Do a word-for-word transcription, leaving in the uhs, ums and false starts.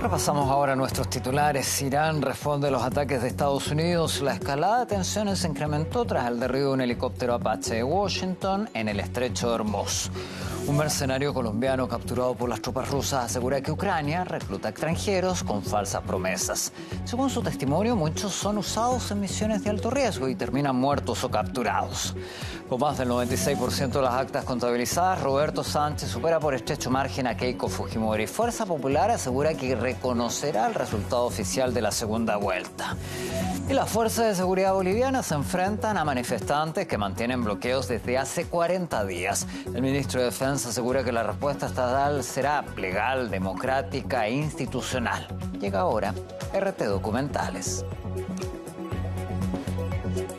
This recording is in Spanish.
Repasamos ahora nuestros titulares. Irán responde a los ataques de Estados Unidos. La escalada de tensiones se incrementó tras el derribo de un helicóptero Apache de Washington en el estrecho de Hormuz. Un mercenario colombiano capturado por las tropas rusas asegura que Ucrania recluta extranjeros con falsas promesas. Según su testimonio, muchos son usados en misiones de alto riesgo y terminan muertos o capturados. Con más del noventa y seis por ciento de las actas contabilizadas, Roberto Sánchez supera por estrecho margen a Keiko Fujimori. Fuerza Popular asegura que reconocerá el resultado oficial de la segunda vuelta. Y las fuerzas de seguridad bolivianas se enfrentan a manifestantes que mantienen bloqueos desde hace cuarenta días. El ministro de Defensa asegura que la respuesta estatal será legal, democrática e institucional. Llega ahora R T Documentales.